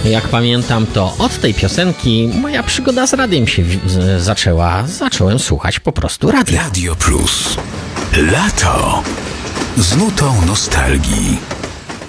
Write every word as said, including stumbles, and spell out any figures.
Jak pamiętam, to od tej piosenki moja przygoda z radiem się w- z- zaczęła. Zacząłem słuchać po prostu radia. Radio Plus. Lato z nutą nostalgii.